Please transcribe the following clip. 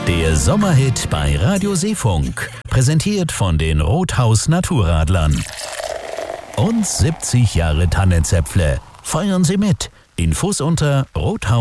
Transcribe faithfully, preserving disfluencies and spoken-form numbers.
Der Sommerhit bei Radio Seefunk. Präsentiert von den Rothaus Naturradlern. Und siebzig Jahre Tannenzäpfle. Feiern Sie mit. Infos unter rothaus